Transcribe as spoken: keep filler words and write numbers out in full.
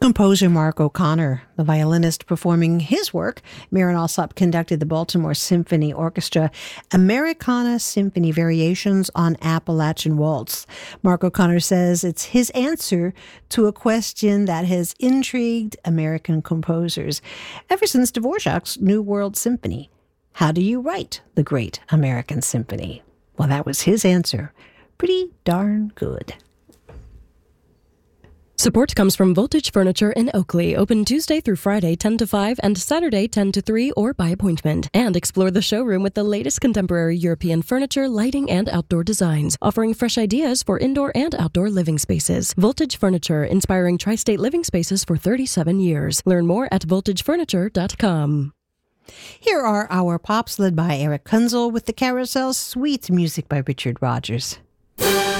Composer Mark O'Connor, the violinist performing his work. Marin Alsop conducted the Baltimore Symphony Orchestra Americana Symphony Variations on Appalachian Waltz. Mark O'Connor says it's his answer to a question that has intrigued American composers ever since Dvorak's New World Symphony. How do you write the Great American Symphony? Well, that was his answer. Pretty darn good. Support comes from Voltage Furniture in Oakley, open Tuesday through Friday ten to five and Saturday ten to three or by appointment. And explore the showroom with the latest contemporary European furniture, lighting, and outdoor designs, offering fresh ideas for indoor and outdoor living spaces. Voltage Furniture, inspiring tri-state living spaces for thirty-seven years. Learn more at voltage furniture dot com. Here are our pops led by Eric Kunzel with the Carousel, sweet music by Richard Rogers.